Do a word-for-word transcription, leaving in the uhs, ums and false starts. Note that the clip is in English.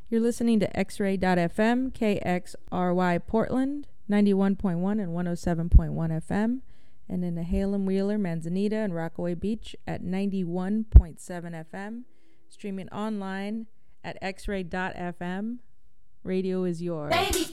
You're listening to X-Ray dot F M, K X R Y Portland, ninety-one point one and one oh seven point one F M, and in Halem, Wheeler, Manzanita, and Rockaway Beach at ninety-one point seven F M, streaming online at X Ray dot F M. Radio is yours. Baby